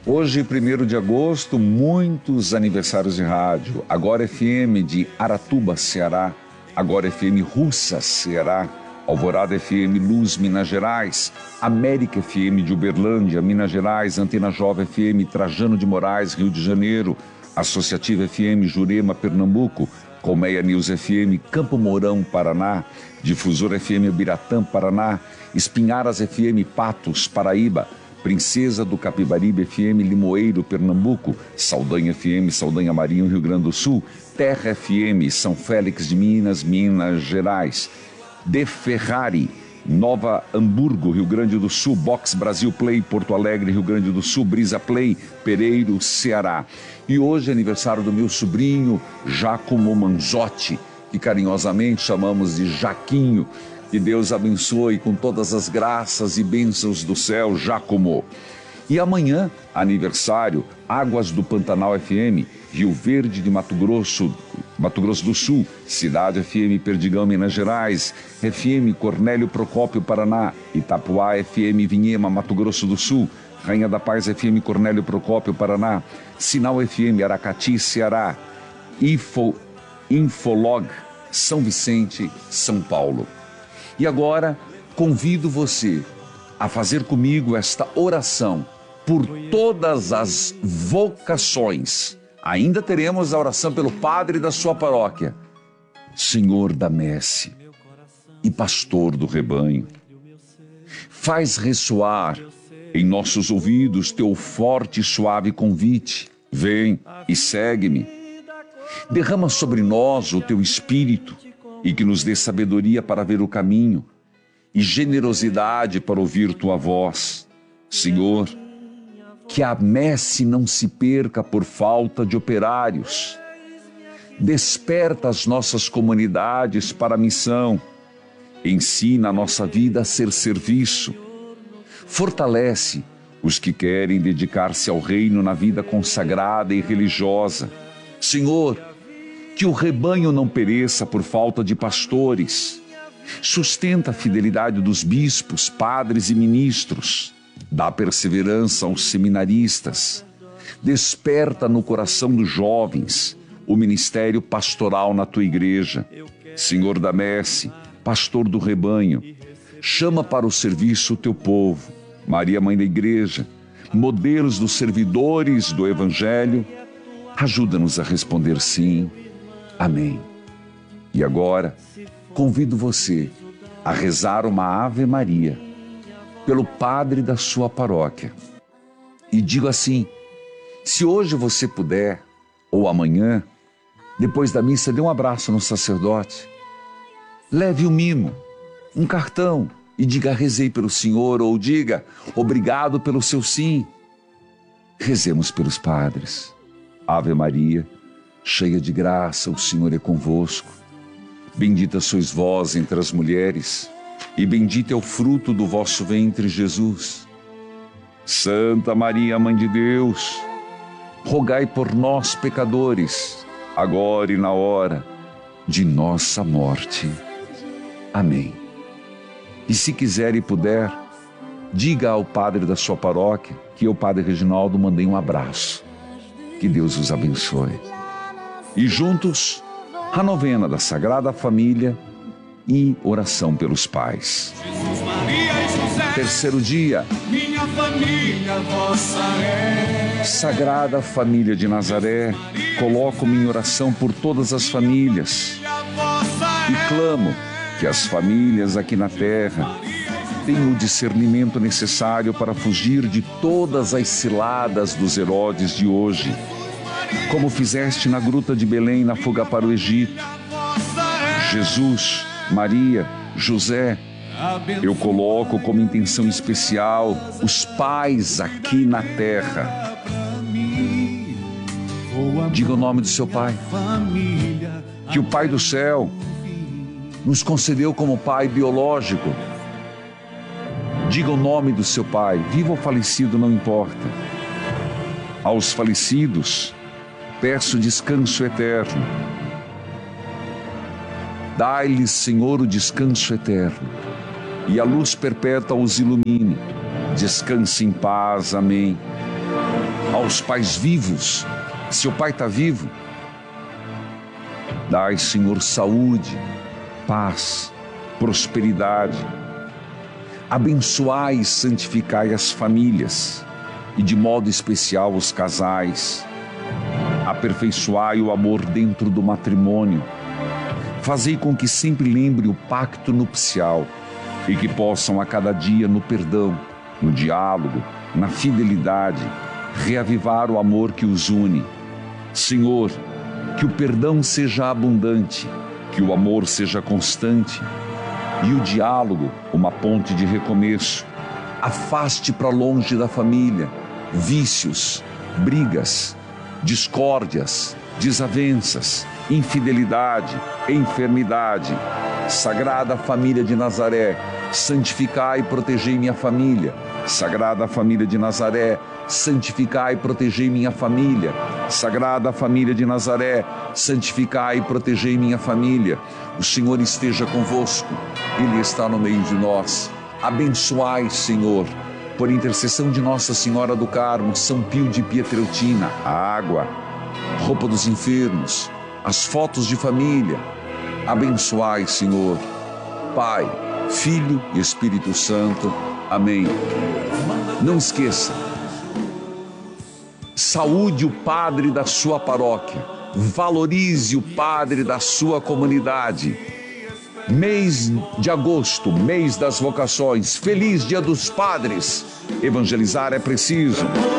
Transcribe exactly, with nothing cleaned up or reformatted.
Hoje, primeiro de agosto, muitos aniversários de rádio. Agora F M de Aratuba, Ceará. Agora F M Russa, Ceará. Alvorada F M Luz, Minas Gerais. América F M de Uberlândia, Minas Gerais. Antena Jovem F M Trajano de Moraes, Rio de Janeiro. Associativa F M Jurema, Pernambuco. Colmeia News F M Campo Mourão, Paraná. Difusor F M Biratã, Paraná. Espinharas F M Patos, Paraíba. Princesa do Capibaribe F M Limoeiro, Pernambuco. Saldanha F M Saldanha Marinho, Rio Grande do Sul. Terra F M São Félix de Minas, Minas Gerais. De Ferrari, Nova Hamburgo, Rio Grande do Sul. Box Brasil Play, Porto Alegre, Rio Grande do Sul. Brisa Play, Pereiro, Ceará. E hoje é aniversário do meu sobrinho Giacomo Manzotti, que carinhosamente chamamos de Jaquinho. Que Deus abençoe com todas as graças e bênçãos do céu, Giacomo. E amanhã, aniversário, Águas do Pantanal F M, Rio Verde de Mato Grosso, Mato Grosso do Sul, Cidade F M Perdigão, Minas Gerais, F M Cornélio Procópio, Paraná, Itapuá F M Vinhema, Mato Grosso do Sul, Rainha da Paz F M Cornélio Procópio, Paraná, Sinal F M Aracati, Ceará, Info, Infolog, São Vicente, São Paulo. E agora, convido você a fazer comigo esta oração por todas as vocações. Ainda teremos a oração pelo padre da sua paróquia. Senhor da messe e pastor do rebanho, faz ressoar em nossos ouvidos teu forte e suave convite. Vem e segue-me. Derrama sobre nós o teu espírito e que nos dê sabedoria para ver o caminho e generosidade para ouvir tua voz. Senhor, que a messe não se perca por falta de operários. Desperta as nossas comunidades para a missão. Ensina a nossa vida a ser serviço. Fortalece os que querem dedicar-se ao reino na vida consagrada e religiosa. Senhor, que o rebanho não pereça por falta de pastores. Sustenta a fidelidade dos bispos, padres e ministros. Dá perseverança aos seminaristas. Desperta no coração dos jovens o ministério pastoral na tua igreja. Senhor da messe, pastor do rebanho, chama para o serviço o teu povo. Maria, mãe da igreja, modelos dos servidores do evangelho, ajuda-nos a responder sim. Amém. E agora, convido você a rezar uma Ave Maria pelo padre da sua paróquia. E digo assim, se hoje você puder, ou amanhã, depois da missa, dê um abraço no sacerdote. Leve um mimo, um cartão, e diga rezei pelo Senhor, ou diga obrigado pelo seu sim. Rezemos pelos padres. Ave Maria, cheia de graça, o Senhor é convosco. Bendita sois vós entre as mulheres, e bendito é o fruto do vosso ventre, Jesus. Santa Maria, Mãe de Deus, rogai por nós, pecadores, agora e na hora de nossa morte. Amém. E se quiser e puder, diga ao padre da sua paróquia que eu, Padre Reginaldo, mandei um abraço. Que Deus os abençoe. E juntos, a novena da Sagrada Família e oração pelos pais. Jesus, Maria e José, terceiro dia, minha família vossa é. Sagrada Família de Nazaré, coloco-me em oração por todas as famílias e clamo que as famílias aqui na terra tenham o discernimento necessário para fugir de todas as ciladas dos Herodes de hoje, como fizeste na gruta de Belém na fuga para o Egito. Jesus, Maria, José, eu coloco como intenção especial os pais aqui na terra. Diga o nome do seu pai, que o Pai do céu nos concedeu como pai biológico. Diga o nome do seu pai, vivo ou falecido, não importa. Aos falecidos, peço descanso eterno. Dai-lhes, Senhor, o descanso eterno, e a luz perpétua os ilumine. Descanse em paz. Amém. aos pais vivos. Seu pai está vivo. Dai, Senhor, saúde, paz, prosperidade. Abençoai e santificai as famílias, e de modo especial os casais. Aperfeiçoai o amor dentro do matrimônio. Fazei com que sempre lembre o pacto nupcial e que possam a cada dia no perdão, no diálogo, na fidelidade, reavivar o amor que os une. Senhor, que o perdão seja abundante, que o amor seja constante e o diálogo uma ponte de recomeço. Afaste para longe da família vícios, brigas, discórdias, desavenças, infidelidade, enfermidade. Sagrada Família de Nazaré, santificai e protegei minha família. Sagrada Família de Nazaré, santificai e protegei minha família. Sagrada Família de Nazaré, santificai e protegei minha família. O Senhor esteja convosco, Ele está no meio de nós. Abençoai, Senhor, por intercessão de Nossa Senhora do Carmo, São Pio de Pietreutina, a água, roupa dos enfermos, as fotos de família. Abençoai, Senhor, Pai, Filho e Espírito Santo. Amém. Não esqueça, saúde o padre da sua paróquia, valorize o padre da sua comunidade. Mês de agosto, mês das vocações, feliz Dia dos Padres. Evangelizar é preciso.